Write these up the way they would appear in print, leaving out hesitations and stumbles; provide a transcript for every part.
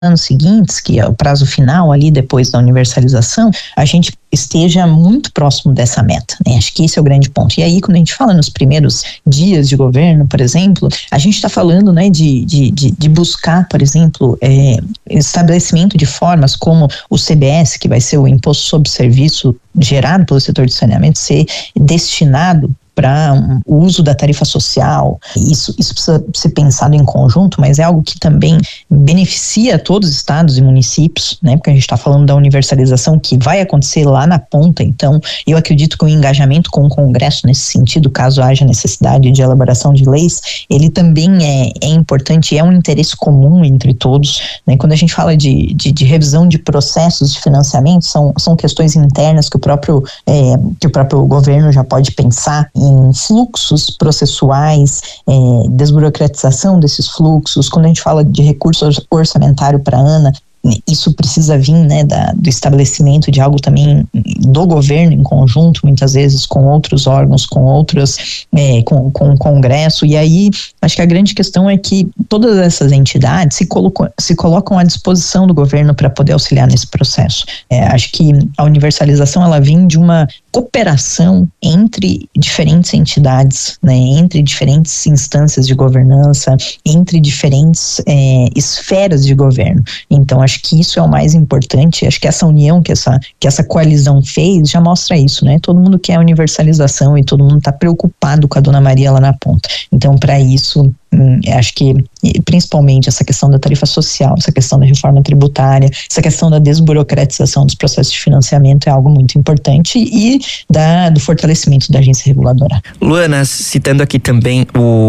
anos seguintes, que é o prazo final ali depois da universalização, a gente esteja muito próximo dessa meta, né? Acho que esse é o grande ponto. E aí, quando a gente fala nos primeiros dias de governo, por exemplo, a gente está falando, né, de buscar, por exemplo, estabelecimento de formas como o CBS, que vai ser o Imposto sobre Serviço gerado pelo setor de saneamento, ser destinado para o uso da tarifa social. Isso precisa ser pensado em conjunto, mas é algo que também beneficia todos os estados e municípios, né? Porque a gente está falando da universalização que vai acontecer lá na ponta. Então, eu acredito que o engajamento com o Congresso nesse sentido, caso haja necessidade de elaboração de leis, ele também é importante, é um interesse comum entre todos, né? Quando a gente fala de revisão de processos de financiamento, são questões internas que o próprio governo já pode pensar em fluxos processuais, desburocratização desses fluxos. Quando a gente fala de recurso orçamentário para a ANA, isso precisa vir, né, do estabelecimento de algo também do governo em conjunto, muitas vezes com outros órgãos, com outros, com o Congresso. E aí, acho que a grande questão é que todas essas entidades se colocam à disposição do governo para poder auxiliar nesse processo. Acho que a universalização, ela vem de uma cooperação entre diferentes entidades, né, entre diferentes instâncias de governança, entre diferentes esferas de governo. Então, acho que isso é o mais importante. Acho que essa união que essa coalizão fez já mostra isso, né? Todo mundo quer a universalização e todo mundo está preocupado com a Dona Maria lá na ponta. Então, para isso, acho que principalmente essa questão da tarifa social, essa questão da reforma tributária, essa questão da desburocratização dos processos de financiamento é algo muito importante e do fortalecimento da agência reguladora. Luana, citando aqui também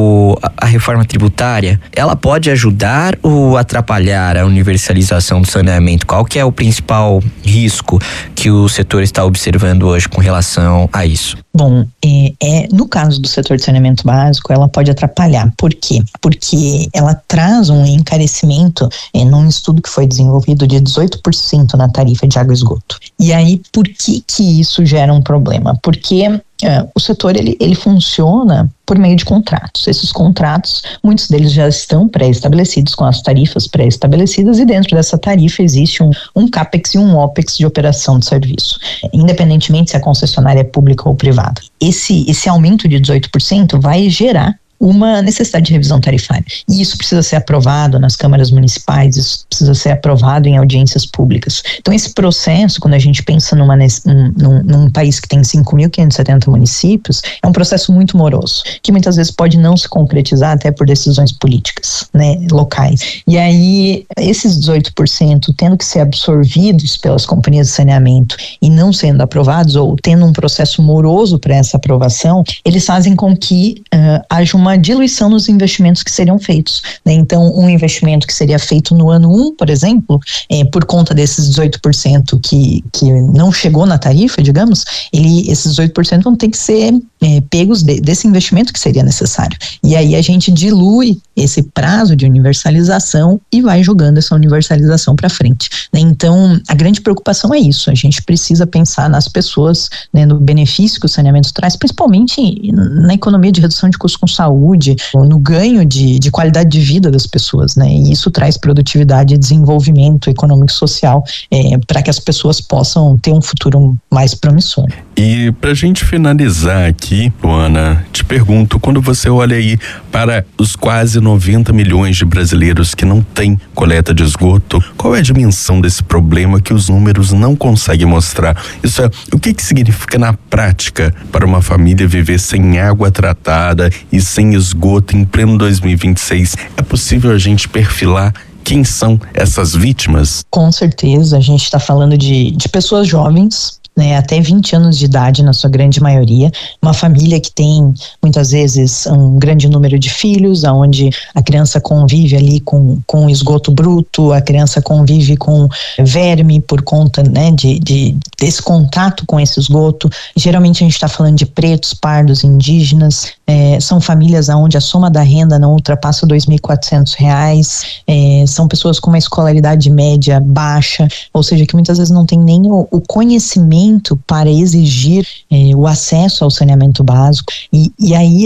a reforma tributária, ela pode ajudar ou atrapalhar a universalização do saneamento? Qual que é o principal risco que o setor está observando hoje com relação a isso? Bom, no caso do setor de saneamento básico, ela pode atrapalhar. Por quê? Porque ela traz um encarecimento num estudo que foi desenvolvido de 18% na tarifa de água e esgoto. E aí, por que isso gera um problema? Porque o setor ele funciona por meio de contratos. Esses contratos, muitos deles já estão pré-estabelecidos, com as tarifas pré-estabelecidas, e dentro dessa tarifa existe um CAPEX e um OPEX de operação de serviço, independentemente se a concessionária é pública ou privada. Esse aumento de 18% vai gerar uma necessidade de revisão tarifária. E isso precisa ser aprovado nas câmaras municipais, isso precisa ser aprovado em audiências públicas. Então, esse processo, quando a gente pensa num país que tem 5.570 municípios, é um processo muito moroso, que muitas vezes pode não se concretizar até por decisões políticas, né, locais. E aí, esses 18% tendo que ser absorvidos pelas companhias de saneamento e não sendo aprovados, ou tendo um processo moroso para essa aprovação, eles fazem com que haja uma diluição nos investimentos que seriam feitos, né? Então, um investimento que seria feito no ano 1, por exemplo, por conta desses 18% que não chegou na tarifa, digamos, esses 18% vão ter que ser pegos desse investimento que seria necessário. E aí a gente dilui esse prazo de universalização e vai jogando essa universalização para frente, né? Então, a grande preocupação é isso. A gente precisa pensar nas pessoas, né, no benefício que o saneamento traz, principalmente na economia de redução de custos com saúde, no ganho de qualidade de vida das pessoas, né? E isso traz produtividade e desenvolvimento econômico e social para que as pessoas possam ter um futuro mais promissor. E pra gente finalizar aqui, Luana, te pergunto, quando você olha aí para os quase 90 milhões de brasileiros que não têm coleta de esgoto, qual é a dimensão desse problema que os números não conseguem mostrar? Isso o que significa na prática para uma família viver sem água tratada e sem esgoto em pleno 2026? É possível a gente perfilar quem são essas vítimas? Com certeza, a gente está falando de pessoas jovens, né, até 20 anos de idade na sua grande maioria, uma família que tem muitas vezes um grande número de filhos, onde a criança convive ali com esgoto bruto, a criança convive com verme por conta, né, desse contato com esse esgoto. Geralmente a gente está falando de pretos, pardos, indígenas, são famílias onde a soma da renda não ultrapassa R$2.400, são pessoas com uma escolaridade média baixa, ou seja, que muitas vezes não tem nem o conhecimento parlamento para exigir o acesso ao saneamento básico, e aí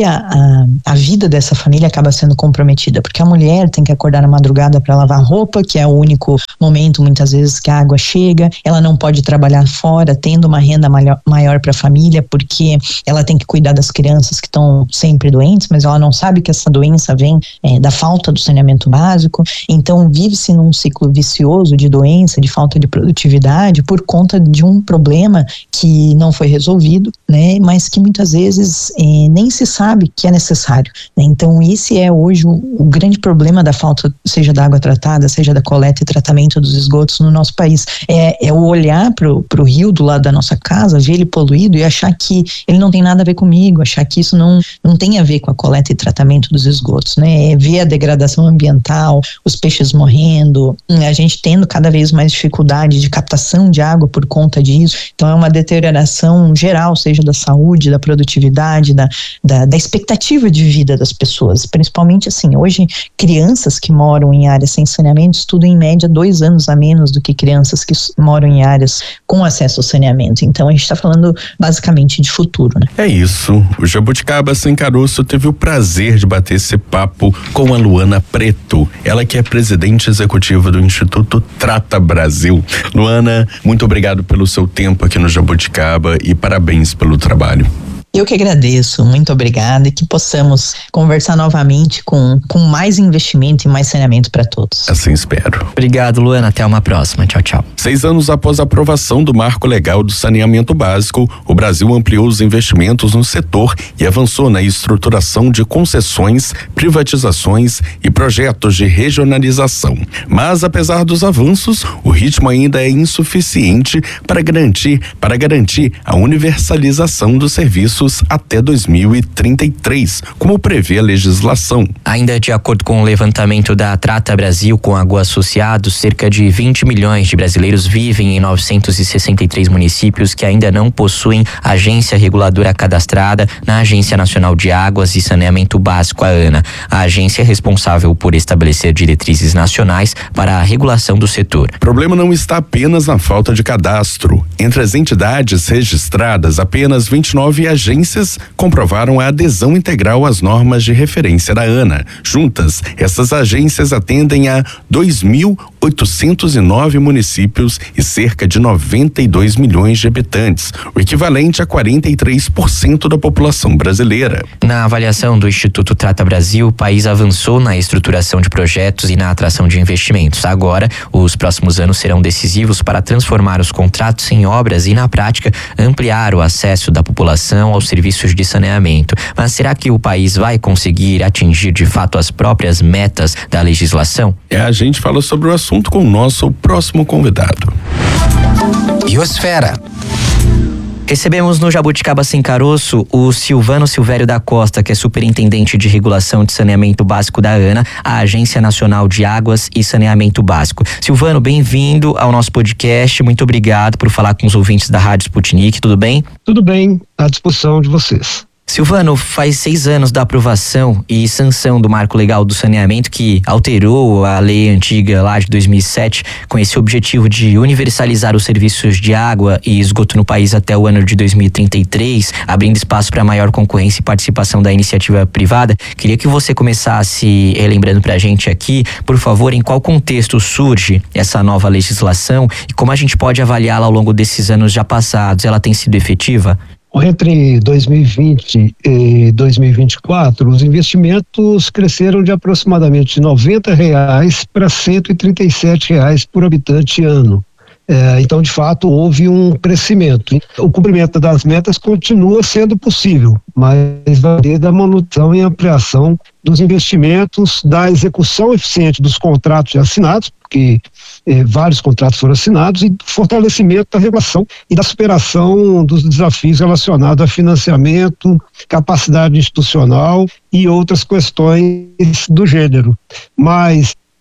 a vida dessa família acaba sendo comprometida, porque a mulher tem que acordar na madrugada para lavar roupa, que é o único momento muitas vezes que a água chega, ela não pode trabalhar fora, tendo uma renda maior para a família, porque ela tem que cuidar das crianças que estão sempre doentes, mas ela não sabe que essa doença vem da falta do saneamento básico. Então vive-se num ciclo vicioso de doença, de falta de produtividade, por conta de um problema que não foi resolvido, né, mas que muitas vezes nem se sabe que é necessário, né? Então esse é hoje o grande problema da falta, seja da água tratada, seja da coleta e tratamento dos esgotos no nosso país, é o olhar pro rio do lado da nossa casa, ver ele poluído e achar que ele não tem nada a ver comigo, achar que isso não tem a ver com a coleta e tratamento dos esgotos, né? É ver a degradação ambiental, os peixes morrendo, a gente tendo cada vez mais dificuldade de captação de água por conta disso. Então é uma deterioração geral, seja da saúde, da produtividade, da expectativa de vida das pessoas, principalmente assim, hoje crianças que moram em áreas sem saneamento estudam em média 2 anos a menos do que crianças que moram em áreas com acesso ao saneamento. Então a gente está falando basicamente de futuro, né? É isso, o Jabuticaba Sem Caroço teve o prazer de bater esse papo com a Luana Preto, ela que é presidente executiva do Instituto Trata Brasil. Luana, muito obrigado pelo seu tempo aqui no Jabuticaba e parabéns pelo trabalho. Eu que agradeço, muito obrigada, e que possamos conversar novamente com mais investimento e mais saneamento para todos. Assim espero. Obrigado, Luana, até uma próxima, tchau, tchau. 6 anos após a aprovação do Marco Legal do Saneamento Básico, o Brasil ampliou os investimentos no setor e avançou na estruturação de concessões, privatizações e projetos de regionalização. Mas, apesar dos avanços, o ritmo ainda é insuficiente para garantir a universalização dos serviços até 2033, como prevê a legislação. Ainda de acordo com o levantamento da Trata Brasil com Água Associados, cerca de 20 milhões de brasileiros vivem em 963 municípios que ainda não possuem agência reguladora cadastrada na Agência Nacional de Águas e Saneamento Básico, a ANA. A agência é responsável por estabelecer diretrizes nacionais para a regulação do setor. O problema não está apenas na falta de cadastro. Entre as entidades registradas, apenas 29 agências comprovaram a adesão integral às normas de referência da ANA. Juntas, essas agências atendem a 2.809 municípios e cerca de 92 milhões de habitantes, o equivalente a 43% da população brasileira. Na avaliação do Instituto Trata Brasil, o país avançou na estruturação de projetos e na atração de investimentos. Agora, os próximos anos serão decisivos para transformar os contratos em obras e, na prática, ampliar o acesso da população aos serviços de saneamento. Mas será que o país vai conseguir atingir de fato as próprias metas da legislação? A gente fala sobre o assunto com o nosso próximo convidado. Biosfera. Recebemos no Jabuticaba Sem Caroço o Silvano Silvério da Costa, que é superintendente de regulação de saneamento básico da ANA, a Agência Nacional de Águas e Saneamento Básico. Silvano, bem-vindo ao nosso podcast, muito obrigado por falar com os ouvintes da Rádio Sputnik, tudo bem? Tudo bem, à disposição de vocês. Silvano, faz 6 anos da aprovação e sanção do Marco Legal do Saneamento, que alterou a lei antiga lá de 2007 com esse objetivo de universalizar os serviços de água e esgoto no país até o ano de 2033, abrindo espaço para maior concorrência e participação da iniciativa privada. Queria que você começasse relembrando para a gente aqui, por favor, em qual contexto surge essa nova legislação e como a gente pode avaliá-la ao longo desses anos já passados. Ela tem sido efetiva? Entre 2020 e 2024, os investimentos cresceram de aproximadamente R$90 para R$137 por habitante ano. Então, de fato, houve um crescimento. O cumprimento das metas continua sendo possível, mas vai depender da manutenção e ampliação dos investimentos, da execução eficiente dos contratos já assinados, porque vários contratos foram assinados, e do fortalecimento da regulação e da superação dos desafios relacionados a financiamento, capacidade institucional e outras questões do gênero. Mas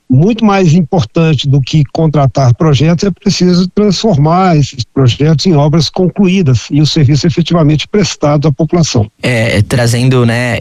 muito mais importante do que contratar projetos, é preciso transformar esses projetos em obras concluídas e o serviço efetivamente prestado à população. Trazendo, né,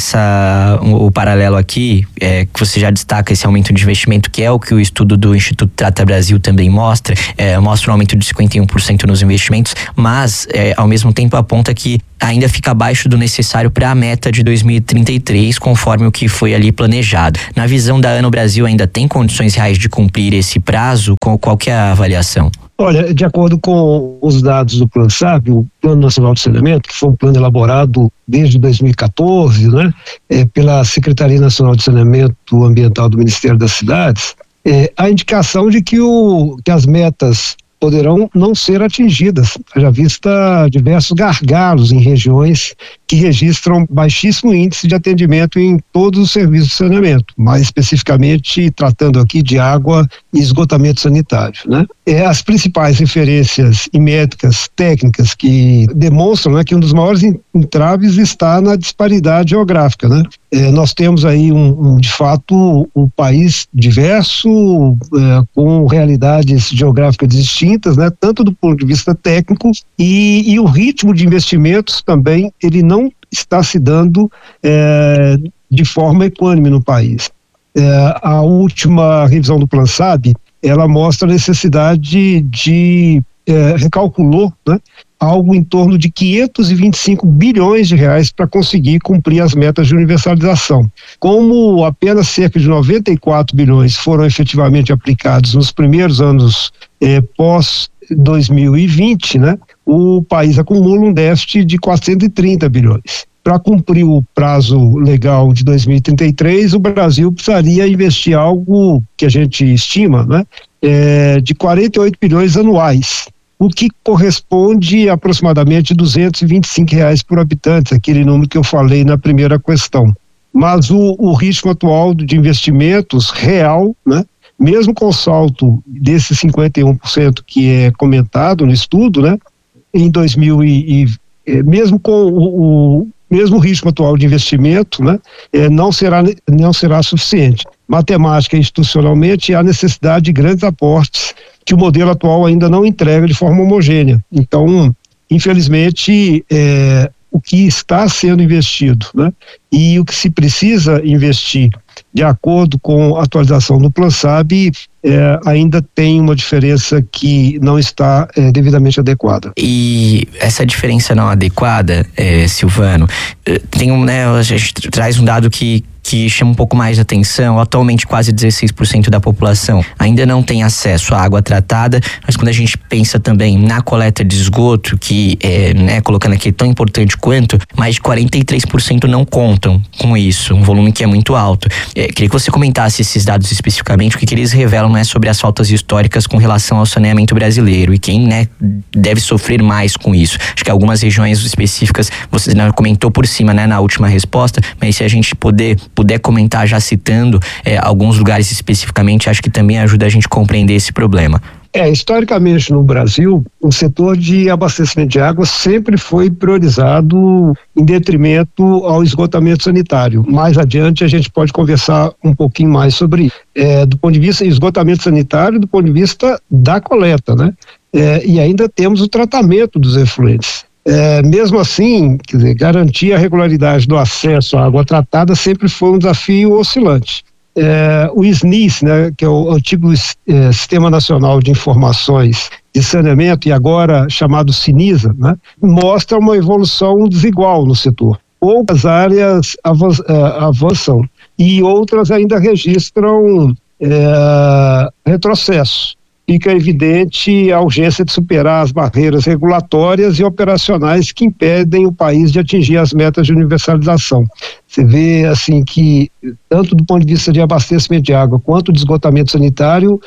o paralelo aqui, que você já destaca esse aumento de investimento, que é o que o estudo do Instituto Trata Brasil também mostra um aumento de 51% nos investimentos, mas ao mesmo tempo aponta que ainda fica abaixo do necessário para a meta de 2033, conforme o que foi ali planejado. Na visão da ANO Brasil, ainda tem condições reais de cumprir esse prazo? Qual que é a avaliação? Olha, de acordo com os dados do PLANSAB, o Plano Nacional de Saneamento, que foi um plano elaborado desde 2014, né, pela Secretaria Nacional de Saneamento Ambiental do Ministério das Cidades, a indicação de que as metas poderão não ser atingidas, já vista diversos gargalos em regiões que registram baixíssimo índice de atendimento em todos os serviços de saneamento, mais especificamente tratando aqui de água e esgotamento sanitário, né? As principais referências e métricas técnicas que demonstram, né, que um dos maiores entraves está na disparidade geográfica, né? Nós temos aí de fato um país diverso, com realidades geográficas distintas, né? Tanto do ponto de vista técnico e o ritmo de investimentos também, ele não está se dando de forma equânime no país. A última revisão do PLANSAB, ela mostra a necessidade recalculou, né, algo em torno de 525 bilhões de reais para conseguir cumprir as metas de universalização. Como apenas cerca de 94 bilhões foram efetivamente aplicados nos primeiros anos pós 2020, né, o país acumula um déficit de 430 bilhões. Para cumprir o prazo legal de 2033, o Brasil precisaria investir algo que a gente estima, né, de 48 bilhões anuais, o que corresponde a aproximadamente R$225 por habitante, aquele número que eu falei na primeira questão. Mas o ritmo atual de investimentos real, né, mesmo com o salto desse 51% que é comentado no estudo, né, em mesmo com o mesmo ritmo atual de investimento, né, não será suficiente. Matemática e institucionalmente, há necessidade de grandes aportes que o modelo atual ainda não entrega de forma homogênea. Então, infelizmente, o que está sendo investido, né, e o que se precisa investir, de acordo com a atualização do PLANSAB, ainda tem uma diferença que não está devidamente adequada. E essa diferença não adequada, Silvano, a gente traz um dado que chama um pouco mais de atenção. Atualmente quase 16% da população ainda não tem acesso à água tratada, mas quando a gente pensa também na coleta de esgoto, que colocando aqui tão importante quanto, mais de 43% não contam com isso, um volume que é muito alto. Queria que você comentasse esses dados especificamente, o que eles revelam, né, sobre as faltas históricas com relação ao saneamento brasileiro e quem, né, deve sofrer mais com isso. Acho que algumas regiões específicas você comentou por cima, né, na última resposta, mas se a gente puder comentar já citando alguns lugares especificamente, acho que também ajuda a gente a compreender esse problema. Historicamente no Brasil, o setor de abastecimento de água sempre foi priorizado em detrimento ao esgotamento sanitário. Mais adiante a gente pode conversar um pouquinho mais sobre isso. Do ponto de vista esgotamento sanitário, do ponto de vista da coleta, né? E ainda temos o tratamento dos efluentes. Mesmo assim, quer dizer, garantir a regularidade do acesso à água tratada sempre foi um desafio oscilante. O SNIS, né, que é o antigo Sistema Nacional de Informações de Saneamento, e agora chamado SINISA, né, mostra uma evolução desigual no setor. Poucas áreas avançam e outras ainda registram retrocesso. Fica evidente a urgência de superar as barreiras regulatórias e operacionais que impedem o país de atingir as metas de universalização. Você vê assim que, tanto do ponto de vista de abastecimento de água quanto de esgotamento sanitário,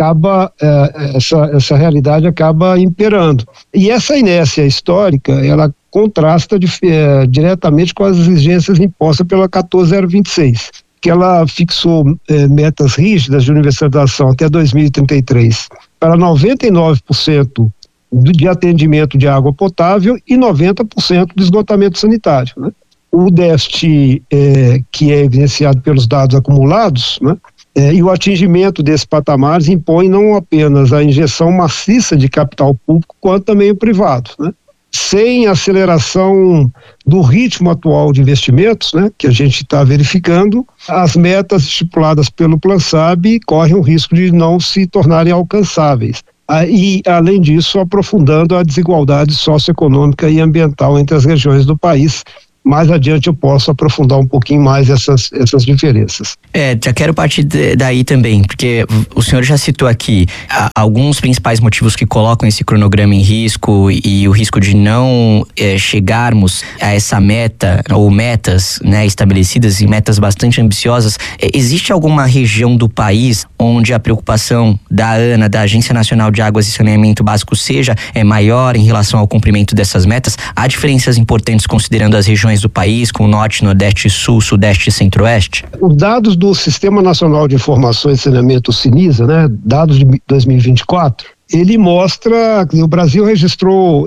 essa realidade acaba imperando. E essa inércia histórica, ela contrasta diretamente com as exigências impostas pela 14026. Que ela fixou metas rígidas de universalização até 2033 para 99% de atendimento de água potável e 90% do esgotamento sanitário, né? O déficit que é evidenciado pelos dados acumulados, né, E o atingimento desses patamares impõe não apenas a injeção maciça de capital público, quanto também o privado, né? Sem aceleração do ritmo atual de investimentos, né, que a gente está verificando, as metas estipuladas pelo Plansab correm o risco de não se tornarem alcançáveis. E, além disso, aprofundando a desigualdade socioeconômica e ambiental entre as regiões do país. Mais adiante eu posso aprofundar um pouquinho mais essas diferenças. Já quero partir daí também, porque o senhor já citou aqui alguns principais motivos que colocam esse cronograma em risco e o risco de não chegarmos a essa meta ou metas, né, estabelecidas e metas bastante ambiciosas. Existe alguma região do país onde a preocupação da ANA, da Agência Nacional de Águas e Saneamento Básico, seja maior em relação ao cumprimento dessas metas? Há diferenças importantes considerando as regiões do país, com o Norte, Nordeste, Sul, Sudeste e Centro-Oeste? Os dados do Sistema Nacional de Informações e Saneamento, o SINISA, né, dados de 2024, ele mostra que o Brasil registrou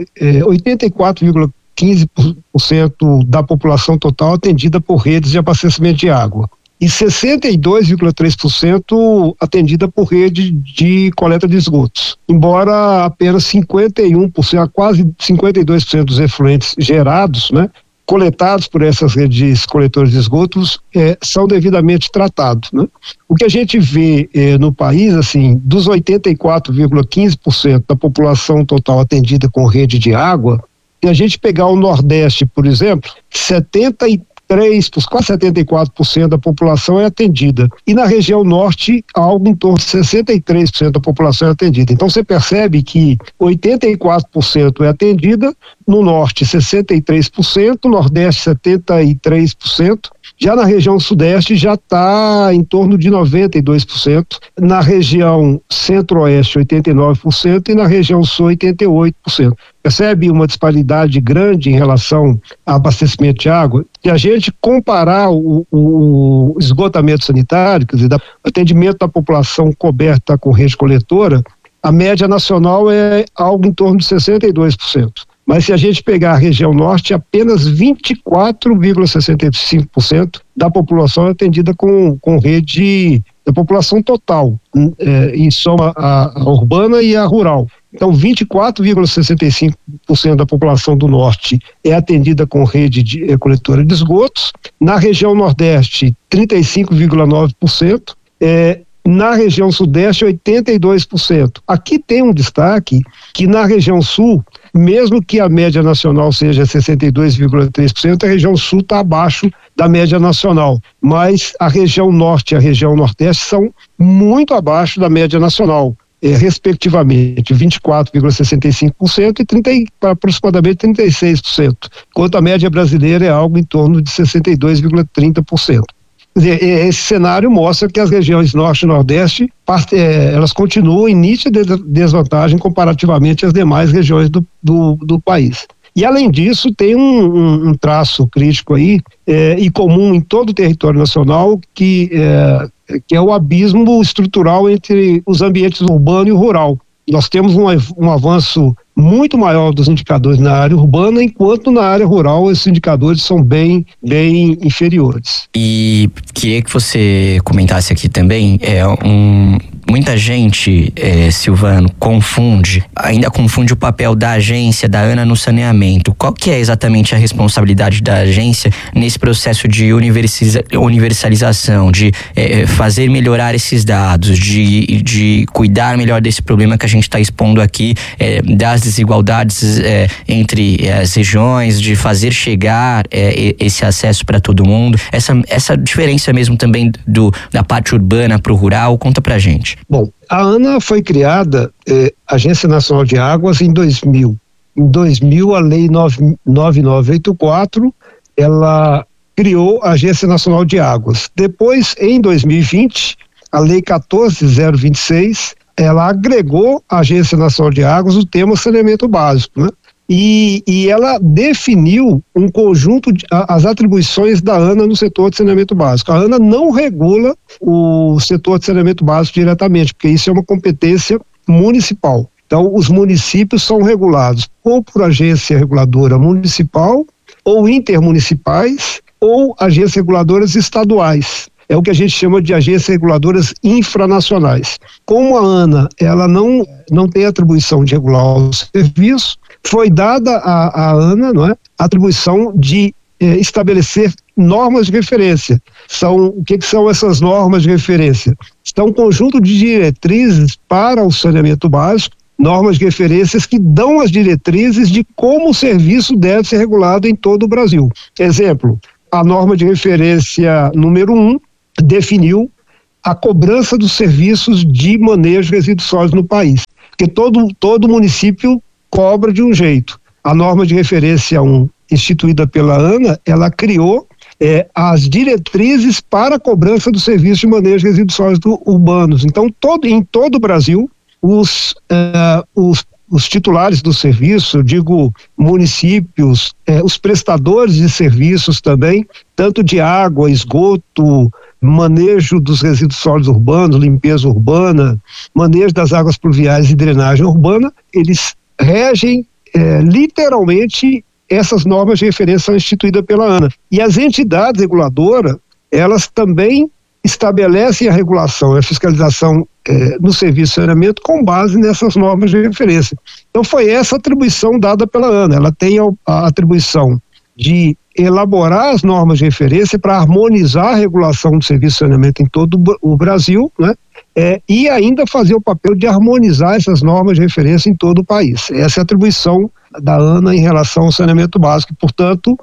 84,15% da população total atendida por redes de abastecimento de água e 62,3% atendida por rede de coleta de esgotos, embora apenas 51%, quase 52% dos efluentes gerados, né, coletados por essas redes coletoras de esgotos são devidamente tratados, né? O que a gente vê no país, assim, dos 84,15% da população total atendida com rede de água, se a gente pegar o Nordeste, por exemplo, quase 74% da população é atendida. E na região Norte, algo em torno de 63% da população é atendida. Então você percebe que 84% é atendida, no Norte 63%, no Nordeste 73%, já na região Sudeste já está em torno de 92%, na região Centro-Oeste 89% e na região Sul 88%. Percebe uma disparidade grande em relação ao abastecimento de água? Se a gente comparar o esgotamento sanitário, quer dizer, o atendimento da população coberta com rede coletora, a média nacional é algo em torno de 62%. Mas se a gente pegar a região Norte, apenas 24,65% da população é atendida com rede, da população total, e soma a urbana e a rural. Então, 24,65% da população do Norte é atendida com rede de coletora de esgotos. Na região Nordeste, 35,9%. Na região Sudeste, 82%. Aqui tem um destaque que na região Sul, mesmo que a média nacional seja 62,3%, a região Sul está abaixo da média nacional. Mas a região Norte e a região Nordeste são muito abaixo da média nacional, respectivamente 24,65% e aproximadamente 36%, enquanto a média brasileira é algo em torno de 62,30%. Quer dizer, esse cenário mostra que as regiões Norte e Nordeste, elas continuam em nítida desvantagem comparativamente às demais regiões do país. E além disso, tem um traço crítico aí, e comum em todo o território nacional, que é o abismo estrutural entre os ambientes urbano e o rural. Nós temos um avanço muito maior dos indicadores na área urbana, enquanto na área rural esses indicadores são bem inferiores. E queria que você comentasse aqui também, muita gente, Silvano, ainda confunde o papel da agência, da ANA no saneamento. Qual que é exatamente a responsabilidade da agência nesse processo de universalização, de fazer melhorar esses dados, de cuidar melhor desse problema que a gente está expondo aqui, das desigualdades entre as regiões, de fazer chegar esse acesso para todo mundo, essa diferença mesmo também da parte urbana para o rural? Conta pra gente. Bom, a ANA foi criada, Agência Nacional de Águas, em 2000. Em 2000, a Lei 9984, ela criou a Agência Nacional de Águas. Depois, em 2020, a Lei 14026, ela agregou à Agência Nacional de Águas o tema saneamento básico, né? E ela definiu um conjunto as atribuições da ANA no setor de saneamento básico. A ANA não regula o setor de saneamento básico diretamente, porque isso é uma competência municipal. Então, os municípios são regulados ou por agência reguladora municipal, ou intermunicipais, ou agências reguladoras estaduais. é o que a gente chama de agências reguladoras infranacionais. Como a ANA, ela não tem atribuição de regular o serviço, foi dada à ANA, não é, a atribuição de estabelecer normas de referência. O que são essas normas de referência? São um conjunto de diretrizes para o saneamento básico, normas de referências que dão as diretrizes de como o serviço deve ser regulado em todo o Brasil. Exemplo, a norma de referência número 1 definiu a cobrança dos serviços de manejo de resíduos sólidos no país, porque todo município cobra de um jeito. A norma de referência 1, instituída pela ANA, ela criou as diretrizes para a cobrança do serviço de manejo de resíduos sólidos urbanos. Então, em todo o Brasil, os titulares do serviço, eu digo municípios, os prestadores de serviços também, tanto de água, esgoto, manejo dos resíduos sólidos urbanos, limpeza urbana, manejo das águas pluviais e drenagem urbana, eles regem literalmente essas normas de referência instituídas pela ANA. E as entidades reguladoras, elas também estabelecem a regulação, a fiscalização no serviço de saneamento com base nessas normas de referência. Então foi essa atribuição dada pela ANA. Ela tem a atribuição de elaborar as normas de referência para harmonizar a regulação do serviço de saneamento em todo o Brasil, né? E ainda fazer o papel de harmonizar essas normas de referência em todo o país. Essa é a atribuição da ANA em relação ao saneamento básico. Portanto,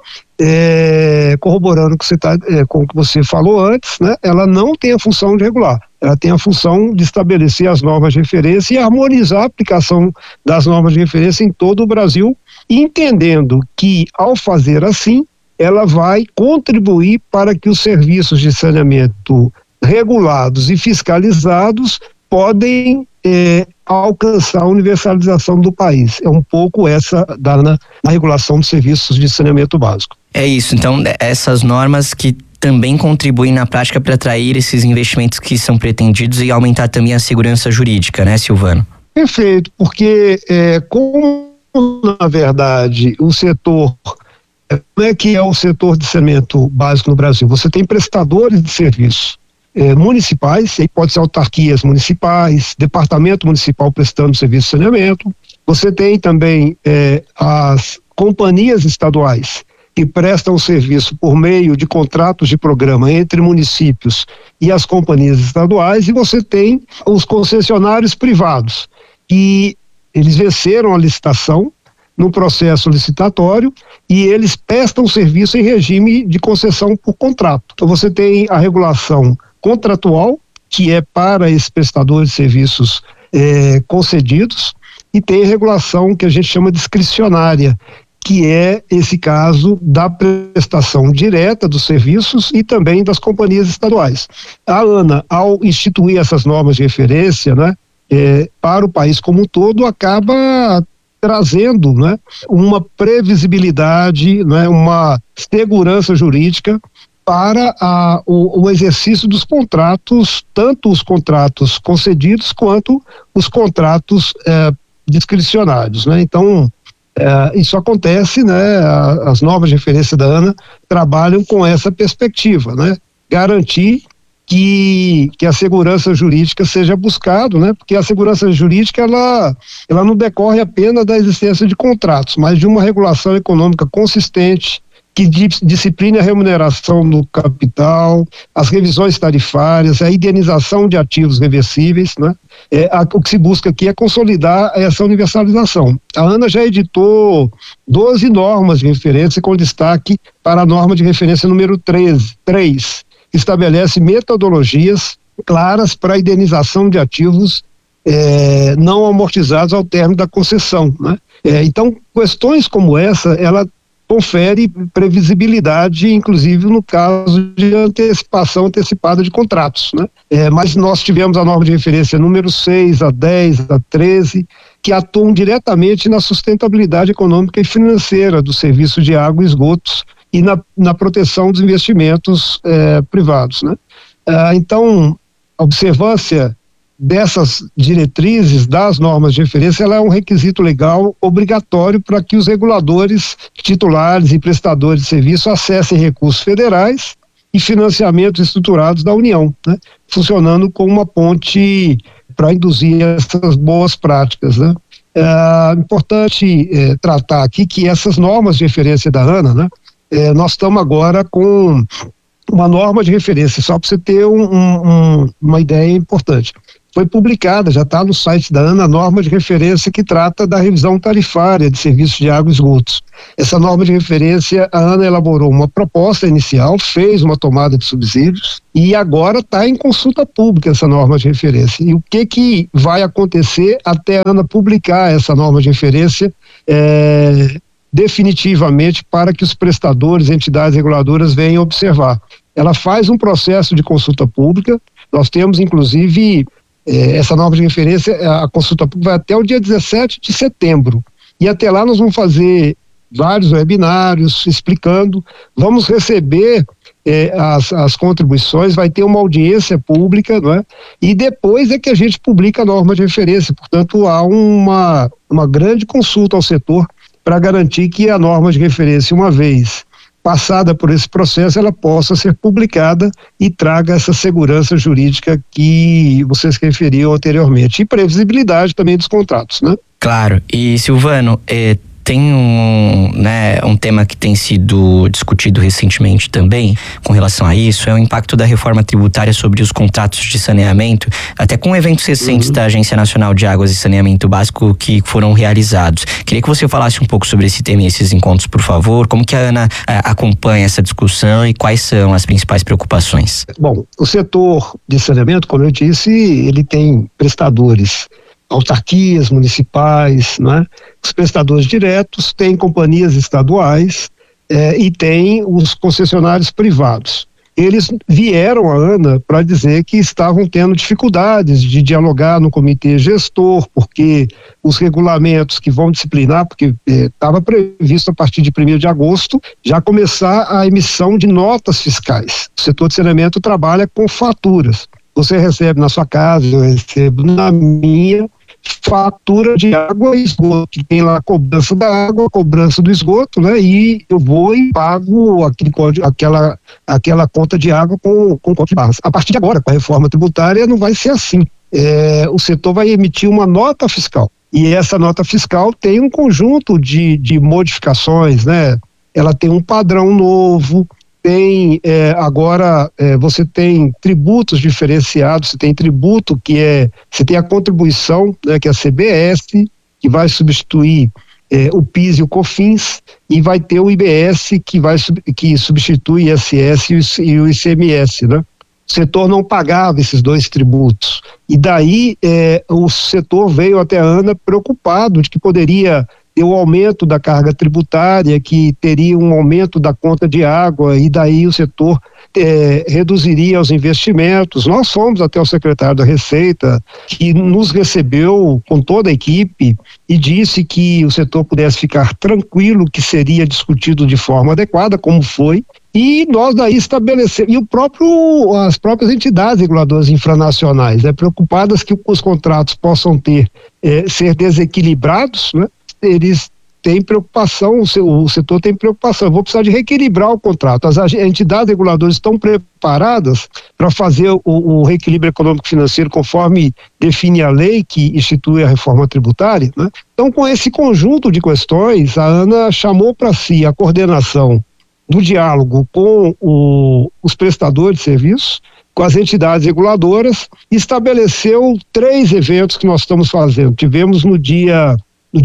corroborando com o que você falou antes, né? Ela não tem a função de regular, ela tem a função de estabelecer as normas de referência e harmonizar a aplicação das normas de referência em todo o Brasil, entendendo que, ao fazer assim, ela vai contribuir para que os serviços de saneamento regulados e fiscalizados podem alcançar a universalização do país. É um pouco essa na regulação dos serviços de saneamento básico. É isso, então essas normas que também contribuem na prática para atrair esses investimentos que são pretendidos e aumentar também a segurança jurídica, né, Silvano? Perfeito, porque como na verdade o setor, como é que é o setor de saneamento básico no Brasil? Você tem prestadores de serviços municipais, aí pode ser autarquias municipais, departamento municipal prestando serviço de saneamento. Você tem também as companhias estaduais que prestam serviço por meio de contratos de programa entre municípios e as companhias estaduais, e você tem os concessionários privados, que eles venceram a licitação no processo licitatório e eles prestam serviço em regime de concessão por contrato. Então você tem a regulação contratual, que é para esses prestadores de serviços concedidos, e tem a regulação que a gente chama discricionária, que é esse caso da prestação direta dos serviços e também das companhias estaduais. A ANA, ao instituir essas normas de referência, né, para o país como um todo, acaba trazendo, né, uma previsibilidade, né, uma segurança jurídica para o exercício dos contratos, tanto os contratos concedidos quanto os contratos discricionários, né? Então, isso acontece, né? As normas de referência da ANA trabalham com essa perspectiva, né? Garantir que a segurança jurídica seja buscado, né? Porque a segurança jurídica ela não decorre apenas da existência de contratos, mas de uma regulação econômica consistente que discipline a remuneração do capital, as revisões tarifárias, a indenização de ativos reversíveis, né? O que se busca aqui é consolidar essa universalização. A ANA já editou 12 normas de referência com destaque para a norma de referência número 3, que estabelece metodologias claras para a indenização de ativos não amortizados ao término da concessão, né? Então, questões como essa, ela confere previsibilidade, inclusive no caso de antecipação antecipada de contratos, né? Mas nós tivemos a norma de referência número 6, a 10, a 13, que atuam diretamente na sustentabilidade econômica e financeira do serviço de água e esgotos e na proteção dos investimentos privados, né? Então, a observância dessas diretrizes, das normas de referência, ela é um requisito legal obrigatório para que os reguladores, titulares e prestadores de serviço acessem recursos federais e financiamentos estruturados da União, né? Funcionando como uma ponte para induzir essas boas práticas, né? É importante tratar aqui que essas normas de referência da ANA, né? Nós estamos agora com uma norma de referência, só para você ter uma ideia importante. Foi publicada, já está no site da ANA, a norma de referência que trata da revisão tarifária de serviços de água e esgotos. Essa norma de referência, a ANA elaborou uma proposta inicial, fez uma tomada de subsídios e agora está em consulta pública essa norma de referência. E o que vai acontecer até a ANA publicar essa norma de referência definitivamente para que os prestadores, entidades reguladoras venham observar? Ela faz um processo de consulta pública, nós temos inclusive essa norma de referência, a consulta pública vai até o dia 17 de setembro. E até lá nós vamos fazer vários webinários explicando, vamos receber as contribuições, vai ter uma audiência pública, não é? E depois é que a gente publica a norma de referência. Portanto, há uma grande consulta ao setor para garantir que a norma de referência, uma vez passada por esse processo, ela possa ser publicada e traga essa segurança jurídica que vocês referiam anteriormente. E previsibilidade também dos contratos, né? Claro. E Silvano, tem um tema que tem sido discutido recentemente também com relação a isso, é o impacto da reforma tributária sobre os contratos de saneamento, até com eventos recentes da Agência Nacional de Águas e Saneamento Básico que foram realizados. Queria que você falasse um pouco sobre esse tema e esses encontros, por favor. Como que a ANA acompanha essa discussão e quais são as principais preocupações? Bom, o setor de saneamento, como eu disse, ele tem prestadores, autarquias municipais, né? Os prestadores diretos, tem companhias estaduais e tem os concessionários privados. Eles vieram à ANA para dizer que estavam tendo dificuldades de dialogar no comitê gestor, porque os regulamentos que vão disciplinar, porque estava previsto a partir de 1º de agosto já começar a emissão de notas fiscais. O setor de saneamento trabalha com faturas. Você recebe na sua casa, eu recebo na minha, fatura de água e esgoto, que tem lá a cobrança da água, a cobrança do esgoto, né? E eu vou e pago aquela conta de água com conta de barras. A partir de agora, com a reforma tributária, não vai ser assim. O setor vai emitir uma nota fiscal. E essa nota fiscal tem um conjunto de modificações, né? Ela tem um padrão novo, tem agora você tem tributos diferenciados, você tem tributo você tem a contribuição, né, que é a CBS, que vai substituir o PIS e o COFINS, e vai ter o IBS que substitui o ISS e o ICMS, né? O setor não pagava esses dois tributos, e daí o setor veio até a ANA preocupado de que poderia ter o aumento da carga tributária, que teria um aumento da conta de água, e daí o setor reduziria os investimentos. Nós fomos até o secretário da Receita, que nos recebeu com toda a equipe e disse que o setor pudesse ficar tranquilo, que seria discutido de forma adequada, como foi, e nós daí estabelecemos, e as próprias entidades reguladoras infranacionais, preocupadas que os contratos possam ser desequilibrados, né? Eles têm preocupação, o setor tem preocupação, eu vou precisar de reequilibrar o contrato. As entidades reguladoras estão preparadas para fazer o reequilíbrio econômico-financeiro conforme define a lei que institui a reforma tributária, né? Então, com esse conjunto de questões, a ANA chamou para si a coordenação do diálogo com os prestadores de serviços, com as reguladoras, e estabeleceu 3 eventos que nós estamos fazendo. Tivemos no dia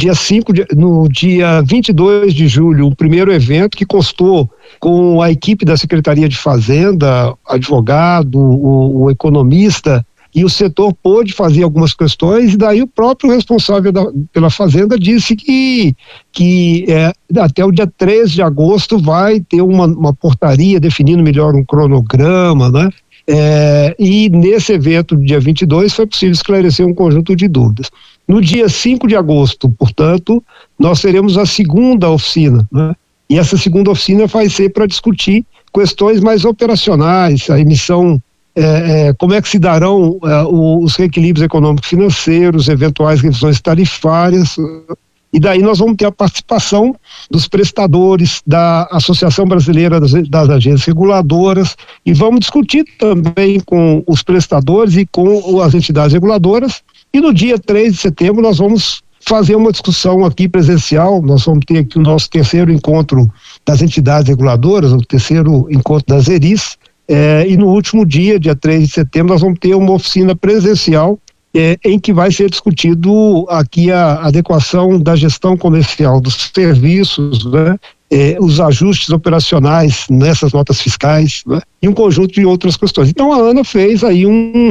22 de julho, o primeiro evento que constou com a equipe da Secretaria de Fazenda, advogado, o economista, e o setor pôde fazer algumas questões, e daí o próprio responsável pela Fazenda disse que até o dia 13 de agosto vai ter uma portaria definindo melhor um cronograma, né? E nesse evento, do dia 22, foi possível esclarecer um conjunto de dúvidas. No dia 5 de agosto, portanto, nós teremos a segunda oficina, né? E essa segunda oficina vai ser para discutir questões mais operacionais, a emissão, como é que se darão os reequilíbrios econômico-financeiros, eventuais revisões tarifárias, E daí nós vamos ter a participação dos prestadores, da Associação Brasileira das Agências Reguladoras, e vamos discutir também com os prestadores e com as entidades reguladoras. E no dia 3 de setembro nós vamos fazer uma discussão aqui presencial. Nós vamos ter aqui o nosso terceiro encontro das entidades reguladoras, o terceiro encontro das ERIs, e no último dia 3 de setembro, nós vamos ter uma oficina presencial em que vai ser discutido aqui a adequação da gestão comercial dos serviços, né? Os ajustes operacionais nessas notas fiscais, né? E um conjunto de outras questões. Então a ANA fez aí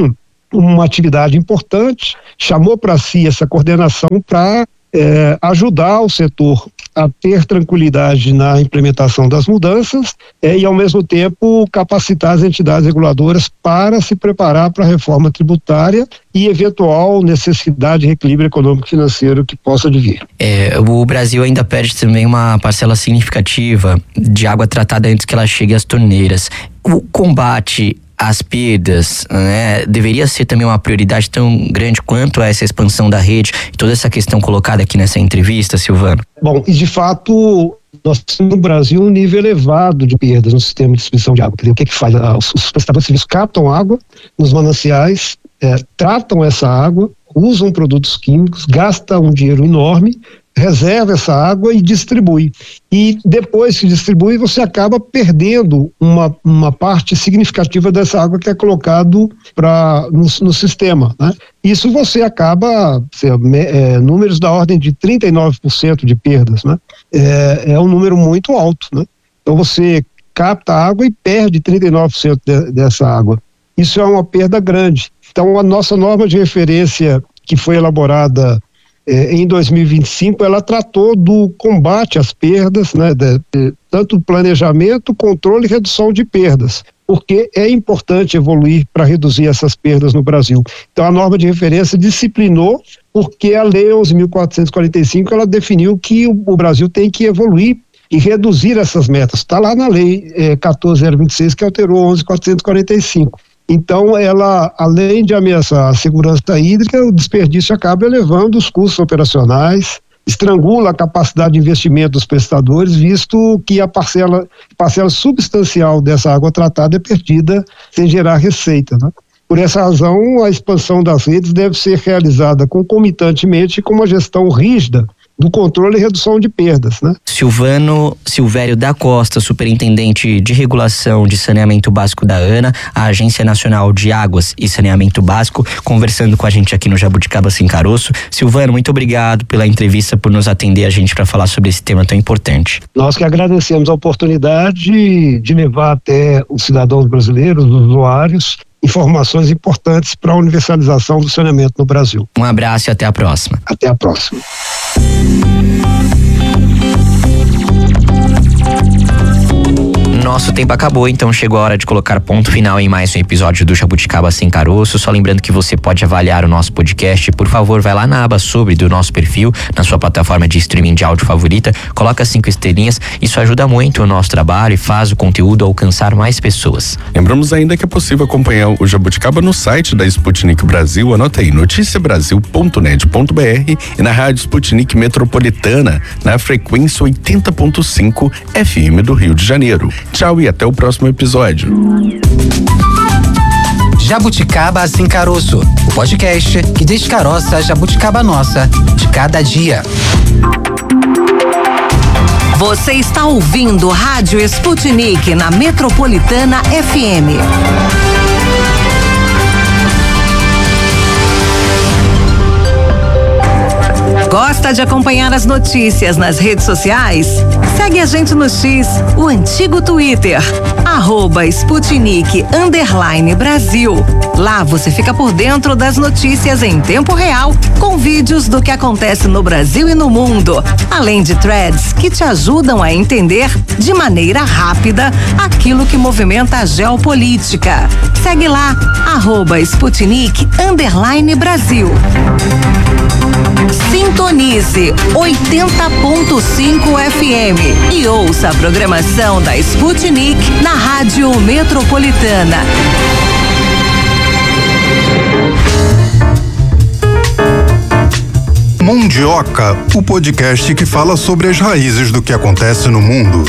uma atividade importante, chamou para si essa coordenação para ajudar o setor a ter tranquilidade na implementação das mudanças e, ao mesmo tempo, capacitar as entidades reguladoras para se preparar para a reforma tributária e eventual necessidade de reequilíbrio econômico e financeiro que possa advir. O Brasil ainda perde também uma parcela significativa de água tratada antes que ela chegue às torneiras. O combate às perdas, né, deveria ser também uma prioridade tão grande quanto essa expansão da rede e toda essa questão colocada aqui nessa entrevista, Silvano? Bom, e de fato nós temos no Brasil um nível elevado de perdas no sistema de distribuição de água. O que faz? Os prestadores de serviços captam água nos mananciais, tratam essa água, usam produtos químicos, gastam um dinheiro enorme, reserva essa água e distribui. E depois que distribui, você acaba perdendo uma parte significativa dessa água que é colocado no sistema, né? Isso você acaba, números da ordem de 39% de perdas, né? É um número muito alto, né? Então você capta água e perde 39% dessa água. Isso é uma perda grande. Então a nossa norma de referência, que foi elaborada em 2025, ela tratou do combate às perdas, né, tanto planejamento, controle e redução de perdas, porque é importante evoluir para reduzir essas perdas no Brasil. Então a norma de referência disciplinou, porque a lei 11.445 ela definiu que o Brasil tem que evoluir e reduzir essas metas. Está lá na lei 14.026, que alterou 11.445. Então, ela, além de ameaçar a segurança hídrica, o desperdício acaba elevando os custos operacionais, estrangula a capacidade de investimento dos prestadores, visto que a parcela substancial dessa água tratada é perdida sem gerar receita, né? Por essa razão, a expansão das redes deve ser realizada concomitantemente com uma gestão rígida do controle e redução de perdas, né? Silvério da Costa, superintendente de regulação de saneamento básico da ANA, a Agência Nacional de Águas e Saneamento Básico, conversando com a gente aqui no Jabuticaba Sem Caroço. Silvano, muito obrigado pela entrevista, por nos atender a gente para falar sobre esse tema tão importante. Nós que agradecemos a oportunidade de levar até os cidadãos brasileiros, os usuários, informações importantes para a universalização do saneamento no Brasil. Um abraço e até a próxima. Até a próxima. Nosso tempo acabou, então chegou a hora de colocar ponto final em mais um episódio do Jabuticaba Sem Caroço. Só lembrando que você pode avaliar o nosso podcast. Por favor, vai lá na aba sobre do nosso perfil, na sua plataforma de streaming de áudio favorita, coloca 5 estrelinhas. Isso ajuda muito o nosso trabalho e faz o conteúdo alcançar mais pessoas. Lembramos ainda que é possível acompanhar o Jabuticaba no site da Sputnik Brasil. Anota aí, noticiabrasil.net.br e na rádio Sputnik Metropolitana, na frequência 80.5 FM do Rio de Janeiro. Tchau e até o próximo episódio. Jabuticaba Sem Caroço, o podcast que descaroça a jabuticaba nossa de cada dia. Você está ouvindo Rádio Sputnik na Metropolitana FM. Gosta de acompanhar as notícias nas redes sociais? Segue a gente no X, o antigo Twitter, @Sputnik_Brasil. Lá você fica por dentro das notícias em tempo real, com vídeos do que acontece no Brasil e no mundo, além de threads que te ajudam a entender de maneira rápida aquilo que movimenta a geopolítica. Segue lá, @Sputnik_Brasil. Sintonize 80.5 FM e ouça a programação da Sputnik na Rádio Metropolitana. Mundioca, o podcast que fala sobre as raízes do que acontece no mundo.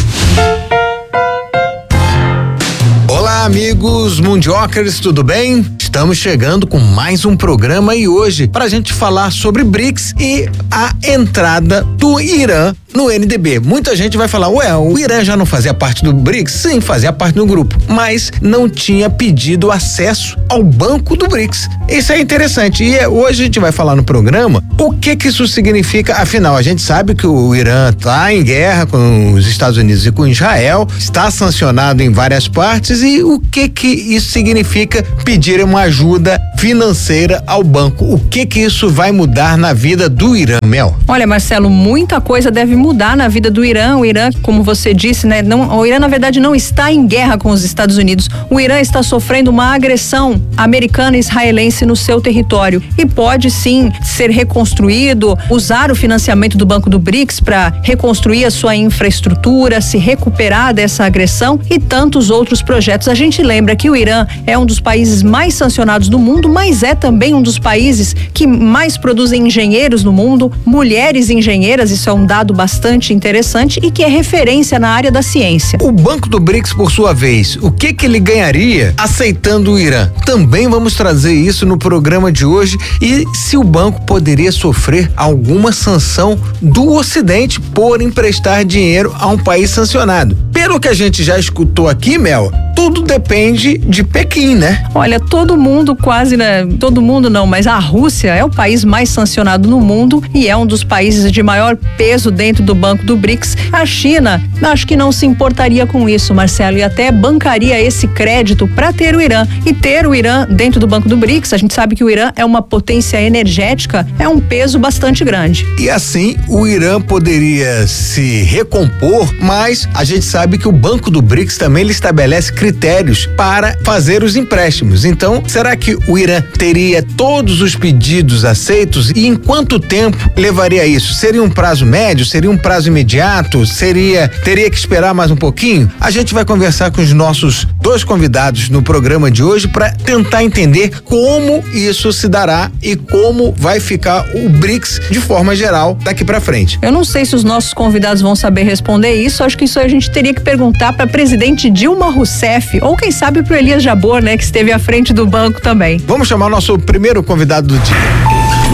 Olá, amigos mundiocas, tudo bem? Estamos chegando com mais um programa e hoje para a gente falar sobre BRICS e a entrada do Irã no NDB. Muita gente vai falar, o Irã já não fazia parte do BRICS? Sim, fazia parte do grupo, mas não tinha pedido acesso ao banco do BRICS. Isso é interessante e hoje a gente vai falar no programa o que isso significa. Afinal, a gente sabe que o Irã está em guerra com os Estados Unidos e com Israel, está sancionado em várias partes e o que isso significa pedir uma ajuda financeira ao banco. O que isso vai mudar na vida do Irã, Mel? Olha, Marcelo, muita coisa deve mudar na vida do Irã. O Irã, como você disse, né, o Irã na verdade não está em guerra com os Estados Unidos. O Irã está sofrendo uma agressão americana e israelense no seu território e pode sim ser reconstruído, usar o financiamento do Banco do BRICS para reconstruir a sua infraestrutura, se recuperar dessa agressão e tantos outros projetos. A gente lembra que o Irã é um dos países mais sancionados do mundo, mas é também um dos países que mais produzem engenheiros no mundo, mulheres engenheiras, isso é um dado bastante interessante e que é referência na área da ciência. O Banco do BRICS, por sua vez, o que ele ganharia aceitando o Irã? Também vamos trazer isso no programa de hoje e se o banco poderia sofrer alguma sanção do Ocidente por emprestar dinheiro a um país sancionado. Pelo que a gente já escutou aqui, Mel, tudo depende de Pequim, né? Olha, todo mundo quase, né? Todo mundo não, mas a Rússia é o país mais sancionado no mundo e é um dos países de maior peso dentro do Banco do BRICS. A China, acho que não se importaria com isso, Marcelo, e até bancaria esse crédito para ter o Irã. E ter o Irã dentro do Banco do BRICS, a gente sabe que o Irã é uma potência energética, é um peso bastante grande. E assim, o Irã poderia se recompor, mas a gente sabe que o Banco do BRICS também ele estabelece critérios para fazer os empréstimos. Então, será que o Irã teria todos os pedidos aceitos e em quanto tempo levaria isso? Seria um prazo médio? Seria um prazo imediato? Teria que esperar mais um pouquinho? A gente vai conversar com os nossos dois convidados no programa de hoje para tentar entender como isso se dará e como vai ficar o BRICS de forma geral daqui para frente. Eu não sei se os nossos convidados vão saber responder isso, acho que isso a gente teria que perguntar para presidente Dilma Rousseff ou quem sabe pro Elias Jabbour, né, que esteve à frente do banco também. Vamos chamar o nosso primeiro convidado do dia.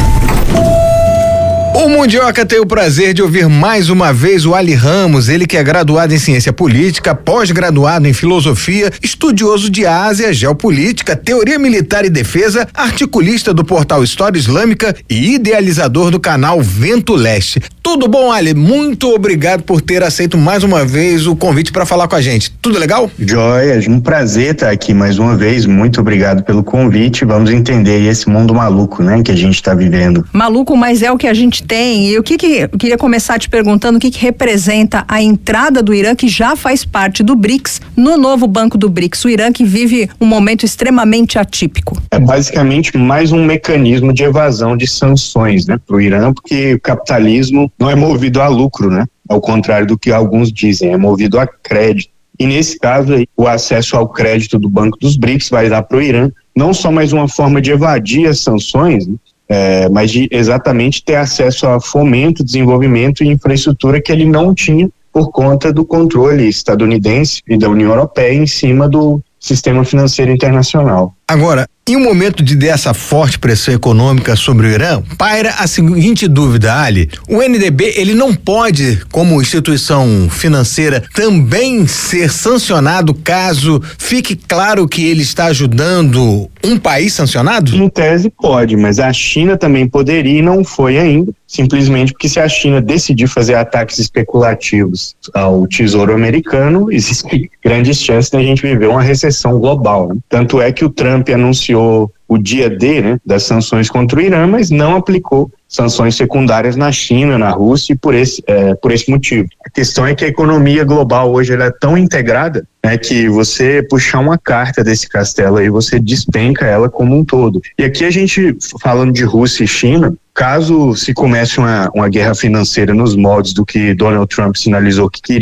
O Mundioca tem o prazer de ouvir mais uma vez o Ali Ramos, ele que é graduado em ciência política, pós-graduado em filosofia, estudioso de Ásia, geopolítica, teoria militar e defesa, articulista do portal História Islâmica e idealizador do canal Vento Leste. Tudo bom, Ali? Muito obrigado por ter aceito mais uma vez o convite para falar com a gente. Tudo legal? Joia, um prazer estar aqui mais uma vez. Muito obrigado pelo convite. Vamos entender esse mundo maluco, né, que a gente está vivendo. Maluco, mas é o que a gente tem. E eu queria começar te perguntando o que representa a entrada do Irã, que já faz parte do BRICS, no novo Banco do BRICS. O Irã que vive um momento extremamente atípico. É basicamente mais um mecanismo de evasão de sanções, né, para o Irã, porque o capitalismo não é movido a lucro, né? Ao contrário do que alguns dizem, é movido a crédito. E nesse caso aí, o acesso ao crédito do Banco dos BRICS vai dar para o Irã não só mais uma forma de evadir as sanções, né? Mas de exatamente ter acesso a fomento, desenvolvimento e infraestrutura que ele não tinha por conta do controle estadunidense e da União Europeia em cima do sistema financeiro internacional. Agora, em um momento dessa forte pressão econômica sobre o Irã, paira a seguinte dúvida, Ali. O NDB, ele não pode, como instituição financeira, também ser sancionado caso fique claro que ele está ajudando um país sancionado? Em tese pode, mas a China também poderia e não foi ainda, simplesmente porque se a China decidir fazer ataques especulativos ao tesouro americano, existe grandes chances de a gente viver uma recessão global, né? Tanto é que o Trump anunciou o dia D, né, das sanções contra o Irã, mas não aplicou sanções secundárias na China, na Rússia e por esse motivo. A questão é que a economia global hoje ela é tão integrada, né, que você puxar uma carta desse castelo aí, você despenca ela como um todo. E aqui a gente, falando de Rússia e China, caso se comece uma guerra financeira nos moldes do que Donald Trump sinalizou que queria,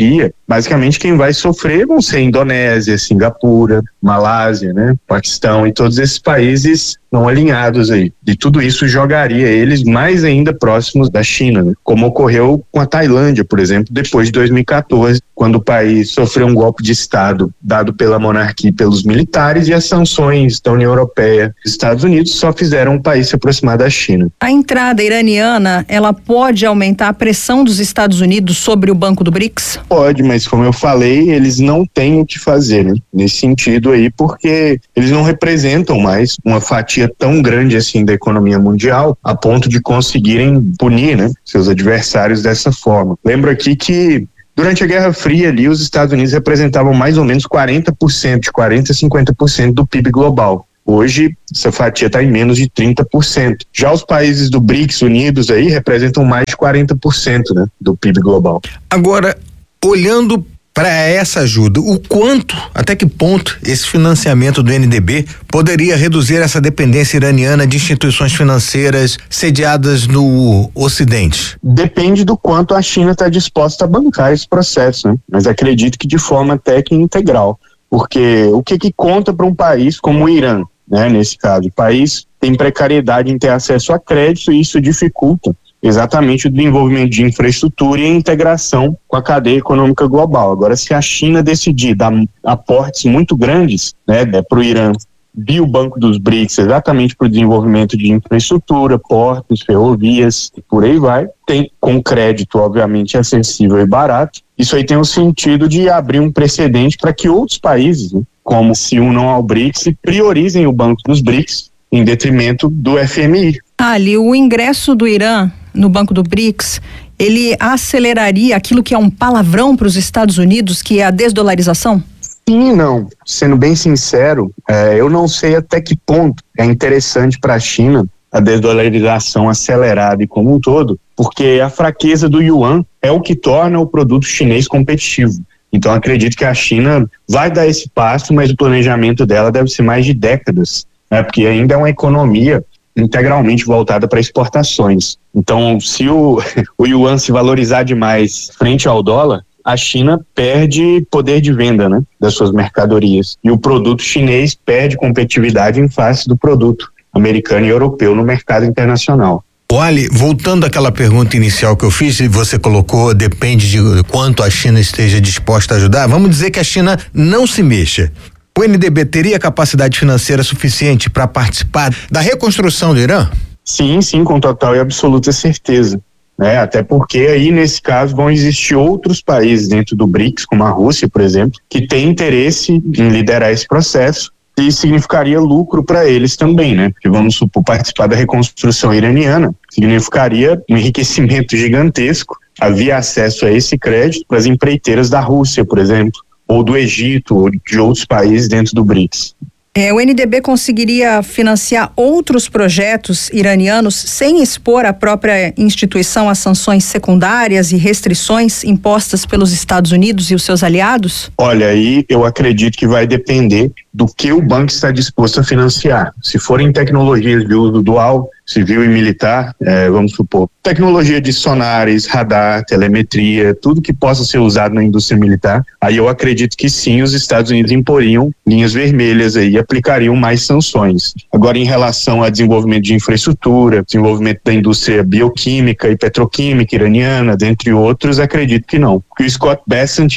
basicamente quem vai sofrer vão ser Indonésia, Singapura, Malásia, né, Paquistão e todos esses países não alinhados aí. E tudo isso jogaria eles mais ainda próximos da China, né? Como ocorreu com a Tailândia, por exemplo, depois de 2014, quando o país sofreu um golpe de Estado dado pela monarquia e pelos militares, e as sanções da União Europeia e Estados Unidos só fizeram o país se aproximar da China. A entrada iraniana, ela pode aumentar a pressão dos Estados Unidos sobre o Banco do BRICS? Pode, mas como eu falei, eles não têm o que fazer, né? Nesse sentido aí, porque eles não representam mais uma fatia tão grande assim da economia mundial a ponto de conseguirem punir, né, seus adversários dessa forma. Lembro aqui que durante a Guerra Fria ali, os Estados Unidos representavam mais ou menos 40%, de 40% a 50% do PIB global. Hoje, essa fatia está em menos de 30%. Já os países do BRICS unidos aí representam mais de 40%, né, do PIB global. Agora, olhando para essa ajuda, o quanto, até que ponto esse financiamento do NDB poderia reduzir essa dependência iraniana de instituições financeiras sediadas no Ocidente? Depende do quanto a China está disposta a bancar esse processo, né? Mas acredito que de forma até que integral, porque o que conta para um país como o Irã, né? Nesse caso, o país tem precariedade em ter acesso a crédito e isso dificulta exatamente o desenvolvimento de infraestrutura e a integração com a cadeia econômica global. Agora, se a China decidir dar aportes muito grandes, né, para o Irã, via o Banco dos BRICS, exatamente para o desenvolvimento de infraestrutura, portos, ferrovias, e por aí vai, tem com crédito, obviamente, acessível e barato, isso aí tem o sentido de abrir um precedente para que outros países, né, como se unam ao BRICS e priorizem o Banco dos BRICS em detrimento do FMI. Ali, o ingresso do Irã no Banco do BRICS, ele aceleraria aquilo que é um palavrão para os Estados Unidos, que é a desdolarização? Sim e não. Sendo bem sincero, eu não sei até que ponto é interessante para a China a desdolarização acelerada e como um todo, porque a fraqueza do yuan é o que torna o produto chinês competitivo. Então acredito que a China vai dar esse passo, mas o planejamento dela deve ser mais de décadas, né? Porque ainda é uma economia integralmente voltada para exportações. Então, se o yuan se valorizar demais frente ao dólar, a China perde poder de venda, né, das suas mercadorias. E o produto chinês perde competitividade em face do produto americano e europeu no mercado internacional. Olha, voltando àquela pergunta inicial que eu fiz, e você colocou, depende de quanto a China esteja disposta a ajudar, vamos dizer que a China não se mexa. O NDB teria capacidade financeira suficiente para participar da reconstrução do Irã? Sim, com total e absoluta certeza. Até porque aí, nesse caso, vão existir outros países dentro do BRICS, como a Rússia, por exemplo, que têm interesse em liderar esse processo e significaria lucro para eles também, né? Porque vamos supor, participar da reconstrução iraniana significaria um enriquecimento gigantesco, havia acesso a esse crédito para as empreiteiras da Rússia, por exemplo, ou do Egito, ou de outros países dentro do BRICS. O NDB conseguiria financiar outros projetos iranianos sem expor a própria instituição a sanções secundárias e restrições impostas pelos Estados Unidos e os seus aliados? Olha, aí eu acredito que vai depender do que o banco está disposto a financiar. Se forem tecnologias de uso dual, civil e militar, vamos supor, tecnologia de sonares, radar, telemetria, tudo que possa ser usado na indústria militar, aí eu acredito que sim, os Estados Unidos imporiam linhas vermelhas aí e aplicariam mais sanções. Agora, em relação a desenvolvimento de infraestrutura, desenvolvimento da indústria bioquímica e petroquímica iraniana, dentre outros, acredito que não. Porque o Scott Bessent,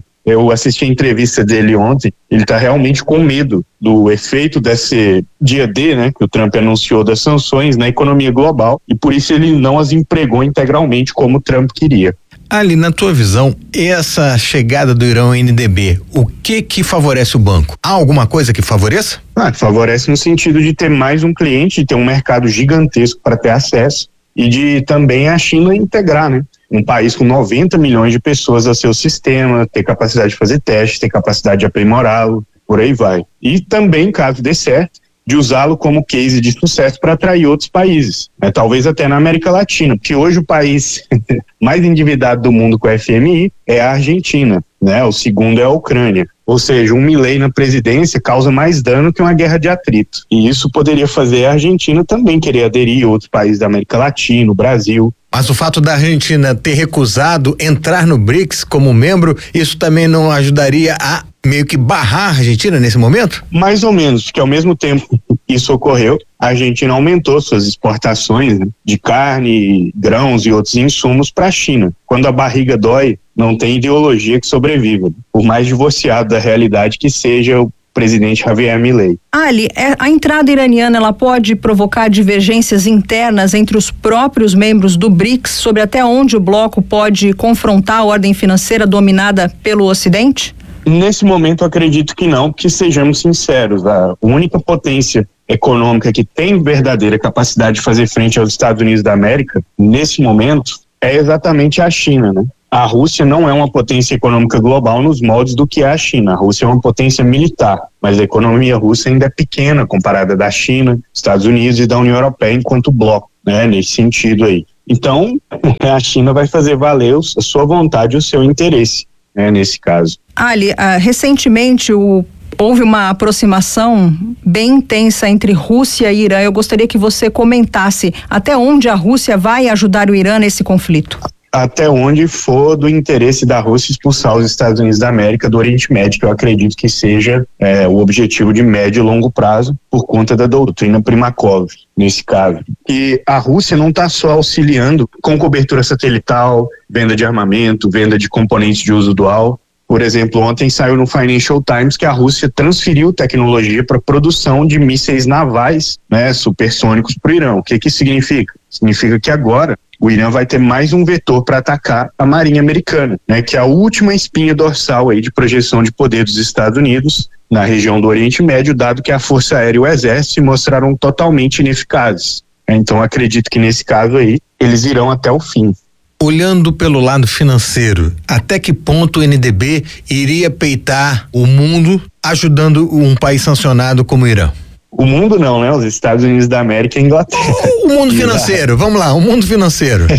eu assisti a entrevista dele ontem, ele está realmente com medo do efeito desse dia D, né, que o Trump anunciou das sanções na economia global, e por isso ele não as empregou integralmente como o Trump queria. Ali, na tua visão, essa chegada do Irã ao NDB, o que favorece o banco? Há alguma coisa que favoreça? Favorece no sentido de ter mais um cliente, de ter um mercado gigantesco para ter acesso e de também a China integrar, né? Um país com 90 milhões de pessoas ao seu sistema, ter capacidade de fazer testes, ter capacidade de aprimorá-lo, por aí vai. E também, caso dê certo, de usá-lo como case de sucesso para atrair outros países, né? Talvez até na América Latina, porque hoje o país mais endividado do mundo com a FMI é a Argentina, né? O segundo é a Ucrânia. Ou seja, um Milei na presidência causa mais dano que uma guerra de atrito. E isso poderia fazer a Argentina também querer aderir a outros países da América Latina, o Brasil. Mas o fato da Argentina ter recusado entrar no BRICS como membro, isso também não ajudaria a meio que barrar a Argentina nesse momento? Mais ou menos, porque ao mesmo tempo que isso ocorreu, a Argentina aumentou suas exportações, né, de carne, grãos e outros insumos para a China. Quando a barriga dói, não tem ideologia que sobreviva, por mais divorciado da realidade que seja o presidente Javier Milei. Ali, a entrada iraniana, ela pode provocar divergências internas entre os próprios membros do BRICS sobre até onde o bloco pode confrontar a ordem financeira dominada pelo Ocidente? Nesse momento, eu acredito que não, porque sejamos sinceros, a única potência econômica que tem verdadeira capacidade de fazer frente aos Estados Unidos da América, nesse momento, é exatamente a China, né? A Rússia não é uma potência econômica global nos moldes do que é a China. A Rússia é uma potência militar, mas a economia russa ainda é pequena comparada da China, Estados Unidos e da União Europeia enquanto bloco, né? Nesse sentido aí. Então, a China vai fazer valer a sua vontade e o seu interesse, né? Nesse caso. Ali, recentemente houve uma aproximação bem intensa entre Rússia e Irã. Eu gostaria que você comentasse até onde a Rússia vai ajudar o Irã nesse conflito. Até onde for do interesse da Rússia expulsar os Estados Unidos da América do Oriente Médio, que eu acredito que seja o objetivo de médio e longo prazo, por conta da doutrina Primakov, nesse caso. E a Rússia não está só auxiliando com cobertura satelital, venda de armamento, venda de componentes de uso dual. Por exemplo, ontem saiu no Financial Times que a Rússia transferiu tecnologia para produção de mísseis navais, né, supersônicos para o Irã. O que isso significa? Significa que agora o Irã vai ter mais um vetor para atacar a Marinha Americana, né, que é a última espinha dorsal aí de projeção de poder dos Estados Unidos na região do Oriente Médio, dado que a Força Aérea e o Exército se mostraram totalmente ineficazes. Então, acredito que nesse caso aí, eles irão até o fim. Olhando pelo lado financeiro, até que ponto o NDB iria peitar o mundo ajudando um país sancionado como o Irã? O mundo não, né? Os Estados Unidos da América e a Inglaterra. O mundo financeiro, vamos lá, o mundo financeiro.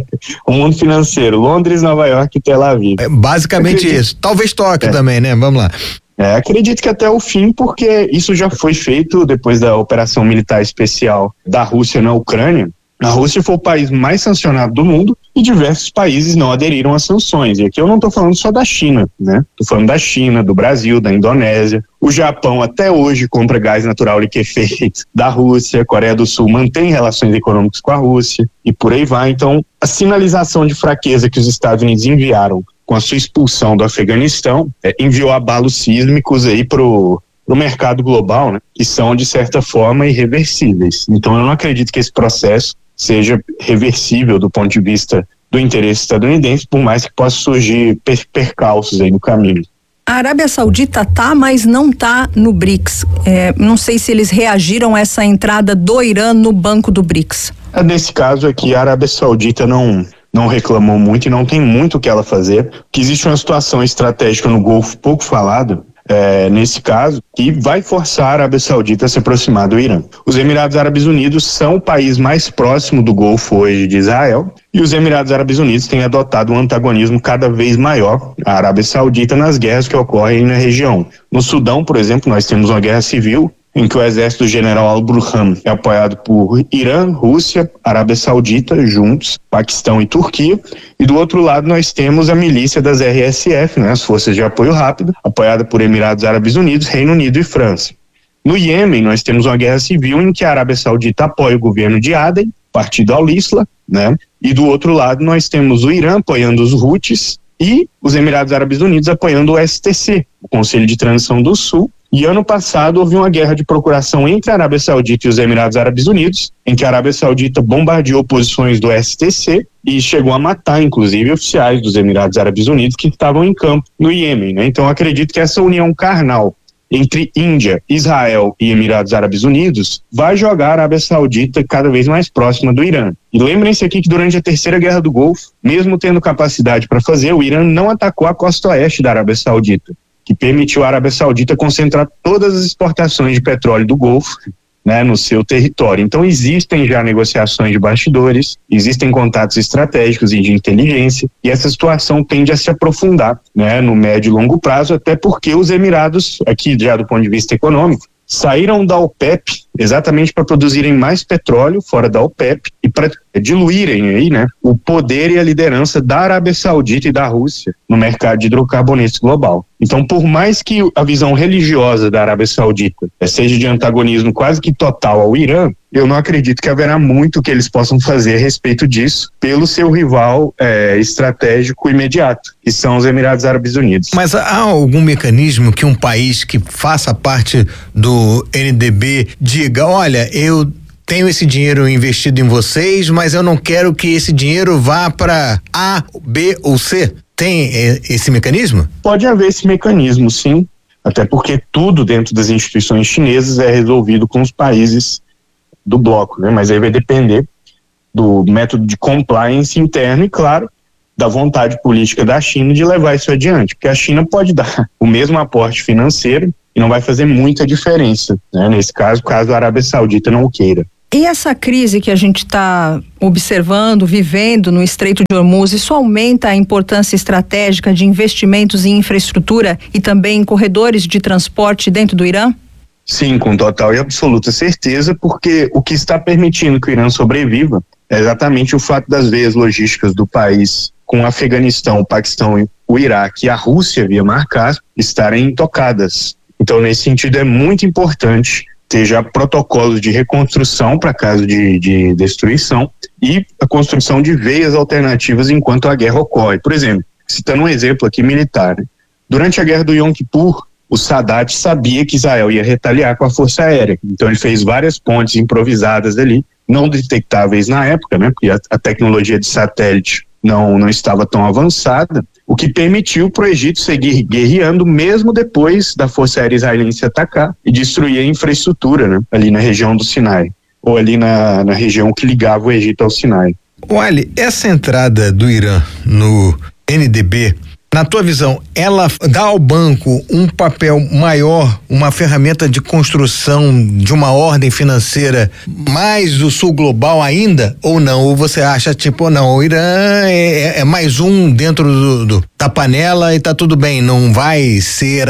O mundo financeiro, Londres, Nova York e Tel Aviv. Basicamente isso. Talvez Tóquio também, né? Vamos lá. Acredito que até o fim, porque isso já foi feito depois da operação militar especial da Rússia na Ucrânia. A Rússia foi o país mais sancionado do mundo e diversos países não aderiram às sanções. E aqui eu não estou falando só da China, né? Estou falando da China, do Brasil, da Indonésia. O Japão até hoje compra gás natural liquefeito da Rússia. A Coreia do Sul mantém relações econômicas com a Rússia e por aí vai. Então, a sinalização de fraqueza que os Estados Unidos enviaram com a sua expulsão do Afeganistão enviou abalos sísmicos aí pro mercado global, né? Que são, de certa forma, irreversíveis. Então, eu não acredito que esse processo seja reversível do ponto de vista do interesse estadunidense, por mais que possa surgir percalços aí no caminho. A Arábia Saudita tá, mas não tá no BRICS. Não sei se eles reagiram a essa entrada do Irã no banco do BRICS. Nesse caso aqui, a Arábia Saudita não reclamou muito e não tem muito o que ela fazer, que existe uma situação estratégica no Golfo pouco falada, nesse caso, que vai forçar a Arábia Saudita a se aproximar do Irã. Os Emirados Árabes Unidos são o país mais próximo do Golfo hoje de Israel, e os Emirados Árabes Unidos têm adotado um antagonismo cada vez maior à Arábia Saudita nas guerras que ocorrem na região. No Sudão, por exemplo, nós temos uma guerra civil em que o exército do general Al-Burhan é apoiado por Irã, Rússia, Arábia Saudita, juntos, Paquistão e Turquia. E do outro lado nós temos a milícia das RSF, né, as Forças de Apoio Rápido, apoiada por Emirados Árabes Unidos, Reino Unido e França. No Iêmen nós temos uma guerra civil em que a Arábia Saudita apoia o governo de Aden, partido al-Isla, né? E do outro lado nós temos o Irã apoiando os Houthis e os Emirados Árabes Unidos apoiando o STC, o Conselho de Transição do Sul. E ano passado houve uma guerra de procuração entre a Arábia Saudita e os Emirados Árabes Unidos, em que a Arábia Saudita bombardeou posições do STC e chegou a matar, inclusive, oficiais dos Emirados Árabes Unidos que estavam em campo no Iêmen, né? Então acredito que essa união carnal entre Índia, Israel e Emirados Árabes Unidos vai jogar a Arábia Saudita cada vez mais próxima do Irã. E lembrem-se aqui que durante a Terceira Guerra do Golfo, mesmo tendo capacidade para fazer, o Irã não atacou a costa oeste da Arábia Saudita, que permitiu à Arábia Saudita concentrar todas as exportações de petróleo do Golfo né, no seu território. Então existem já negociações de bastidores, existem contatos estratégicos e de inteligência, e essa situação tende a se aprofundar, né, no médio e longo prazo, até porque os Emirados, aqui já do ponto de vista econômico, saíram da OPEP exatamente para produzirem mais petróleo fora da OPEP e para diluírem aí, né, o poder e a liderança da Arábia Saudita e da Rússia no mercado de hidrocarbonetos global. Então, por mais que a visão religiosa da Arábia Saudita seja de antagonismo quase que total ao Irã, eu não acredito que haverá muito que eles possam fazer a respeito disso pelo seu rival estratégico imediato, que são os Emirados Árabes Unidos. Mas há algum mecanismo que um país que faça parte do NDB diga, olha, eu tenho esse dinheiro investido em vocês, mas eu não quero que esse dinheiro vá para A, B ou C? Tem esse mecanismo? Pode haver esse mecanismo, sim, até porque tudo dentro das instituições chinesas é resolvido com os países do bloco, né? Mas aí vai depender do método de compliance interno e, claro, da vontade política da China de levar isso adiante, porque a China pode dar o mesmo aporte financeiro e não vai fazer muita diferença, né? Nesse caso a Arábia Saudita não o queira. E essa crise que a gente está observando, vivendo no Estreito de Hormuz, isso aumenta a importância estratégica de investimentos em infraestrutura e também em corredores de transporte dentro do Irã? Sim, com total e absoluta certeza, porque o que está permitindo que o Irã sobreviva é exatamente o fato das veias logísticas do país com o Afeganistão, o Paquistão, o Iraque e a Rússia via Mar Cáspio estarem tocadas. Então, nesse sentido, é muito importante ter já protocolos de reconstrução para caso de destruição e a construção de veias alternativas enquanto a guerra ocorre. Por exemplo, citando um exemplo aqui militar, né? Durante a guerra do Yom Kippur, o Sadat sabia que Israel ia retaliar com a força aérea, então ele fez várias pontes improvisadas ali, não detectáveis na época, né? Porque a tecnologia de satélite não estava tão avançada, o que permitiu para o Egito seguir guerreando mesmo depois da Força Aérea Israelense atacar e destruir a infraestrutura, né, ali na região do Sinai, ou ali na região que ligava o Egito ao Sinai. Olha, essa entrada do Irã no NDB, na tua visão, ela dá ao banco um papel maior, uma ferramenta de construção de uma ordem financeira mais do sul global ainda, ou não? Ou você acha, tipo, não, o Irã é mais um dentro da panela e tá tudo bem, não vai ser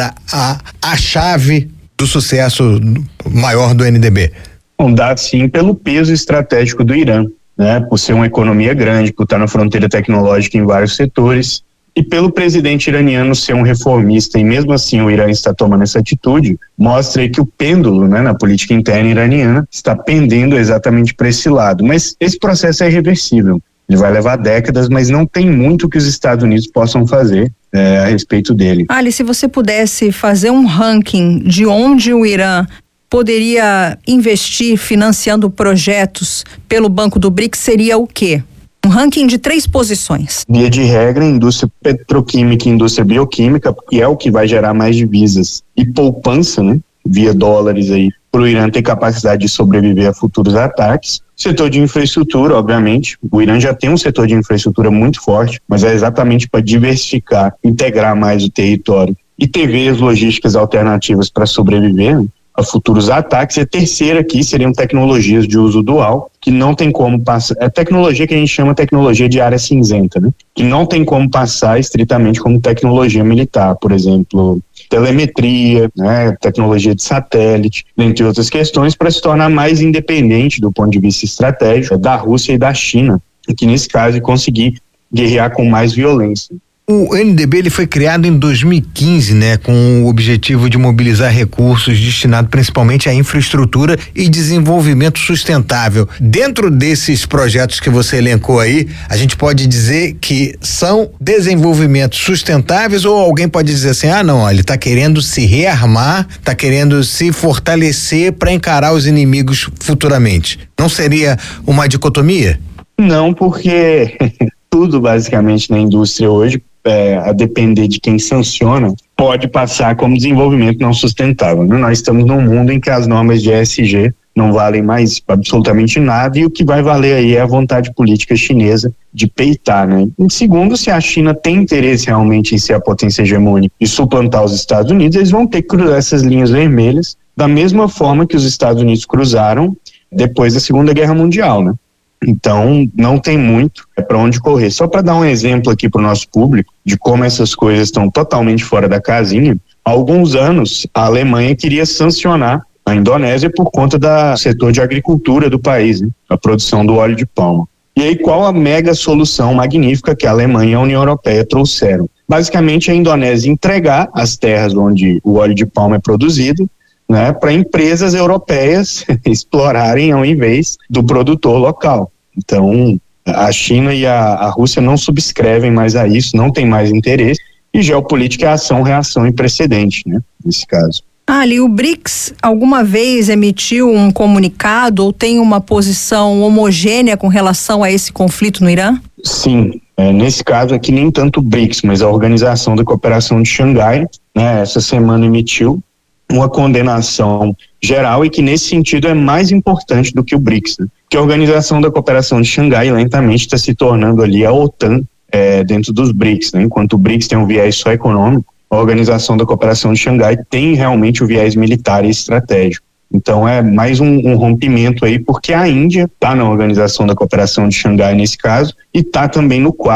a chave do sucesso maior do NDB? Bom, dá sim pelo peso estratégico do Irã, né? Por ser uma economia grande, por estar na fronteira tecnológica em vários setores, e pelo presidente iraniano ser um reformista, e mesmo assim o Irã está tomando essa atitude, mostra aí que o pêndulo, né, na política interna iraniana está pendendo exatamente para esse lado. Mas esse processo é irreversível, ele vai levar décadas, mas não tem muito que os Estados Unidos possam fazer a respeito dele. Ali, se você pudesse fazer um ranking de onde o Irã poderia investir financiando projetos pelo Banco do BRICS, seria o quê? Um ranking de 3 posições. Via de regra, indústria petroquímica e indústria bioquímica, porque é o que vai gerar mais divisas e poupança, né? Via dólares aí, para o Irã ter capacidade de sobreviver a futuros ataques. Setor de infraestrutura, obviamente, o Irã já tem um setor de infraestrutura muito forte, mas é exatamente para diversificar, integrar mais o território e ter veias logísticas alternativas para sobreviver, né, a futuros ataques. E a terceira aqui seriam tecnologias de uso dual, que não tem como passar, é tecnologia que a gente chama tecnologia de área cinzenta, né? Que não tem como passar estritamente como tecnologia militar, por exemplo, telemetria, né? Tecnologia de satélite, entre outras questões, para se tornar mais independente do ponto de vista estratégico da Rússia e da China, e que nesse caso conseguir guerrear com mais violência. O NDB ele foi criado em 2015, né, com o objetivo de mobilizar recursos destinados principalmente à infraestrutura e desenvolvimento sustentável. Dentro desses projetos que você elencou aí, a gente pode dizer que são desenvolvimentos sustentáveis, ou alguém pode dizer assim, não, ele está querendo se rearmar, está querendo se fortalecer para encarar os inimigos futuramente. Não seria uma dicotomia? Não, porque tudo basicamente na indústria hoje, a depender de quem sanciona, pode passar como desenvolvimento não sustentável, né? Nós estamos num mundo em que as normas de ESG não valem mais absolutamente nada, e o que vai valer aí é a vontade política chinesa de peitar, né? Em segundo, se a China tem interesse realmente em ser a potência hegemônica e suplantar os Estados Unidos, eles vão ter que cruzar essas linhas vermelhas da mesma forma que os Estados Unidos cruzaram depois da Segunda Guerra Mundial, né? Então, não tem muito para onde correr. Só para dar um exemplo aqui para o nosso público de como essas coisas estão totalmente fora da casinha, há alguns anos a Alemanha queria sancionar a Indonésia por conta do setor de agricultura do país, né? A produção do óleo de palma. E aí, qual a mega solução magnífica que a Alemanha e a União Europeia trouxeram? Basicamente, a Indonésia entregar as terras onde o óleo de palma é produzido, né, para empresas europeias explorarem ao invés do produtor local. Então, a China e a Rússia não subscrevem mais a isso, não tem mais interesse, e geopolítica é ação, reação e precedente, né, nesse caso. Ali, o BRICS alguma vez emitiu um comunicado ou tem uma posição homogênea com relação a esse conflito no Irã? Sim, nesse caso aqui nem tanto o BRICS, mas a Organização da Cooperação de Xangai, né, essa semana emitiu uma condenação geral e que nesse sentido é mais importante do que o BRICS, né? Que a Organização da Cooperação de Xangai lentamente está se tornando ali a OTAN dentro dos BRICS, né? Enquanto o BRICS tem um viés só econômico, a Organização da Cooperação de Xangai tem realmente o viés militar e estratégico. Então é mais um rompimento aí, porque a Índia está na Organização da Cooperação de Xangai nesse caso e está também no quadro